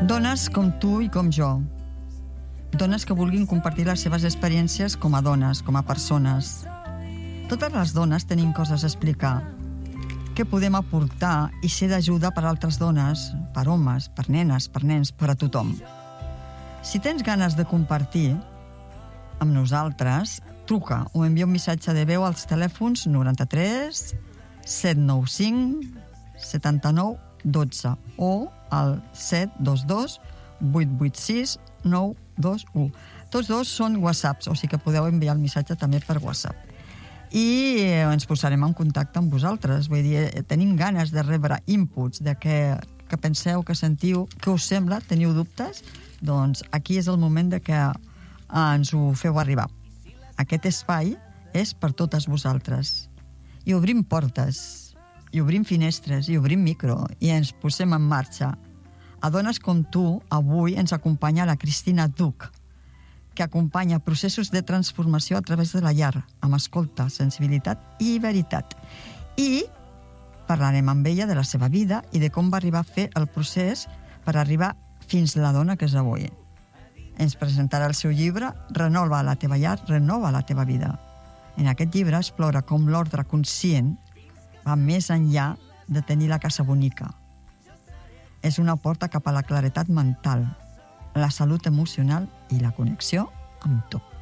Dones com tu i com jo. Dones que vulguin compartir les seves experiències com a dones, com a persones. Totes les dones tenim coses a explicar. Què podem aportar i ser d'ajuda per a altres dones, per homes, per nenes, per nens, per a tothom. Si tens ganes de compartir amb nosaltres, truca o envia un missatge de veu als telèfons 93 795 79 12 o al 722 886 921. Tots dos són whatsapps, o sigui que podeu enviar el missatge també per WhatsApp. I ens posarem en contacte amb vosaltres. Vull dir, tenim ganes de rebre inputs de què penseu, què sentiu, què us sembla, teniu dubtes? Doncs aquí és el moment de que ens ho feu arribar. Aquest espai és per totes vosaltres. I obrim portes, i obrim finestres, i obrim micro, i ens posem en marxa. A dones com tu, avui ens acompanya la Cristina Duch, que acompanya processos de transformació a través de la llar, amb escolta, sensibilitat i veritat. I parlarem amb ella de la seva vida i de com va arribar a fer el procés per arribar fins la dona que és avui. Ens presentarà el seu llibre Renova la teva llar, renova la teva vida. En aquest llibre explora com l'ordre conscient va més enllà de tenir la casa bonica. És una porta cap a la claretat mental, la salut emocional i la connexió amb tu.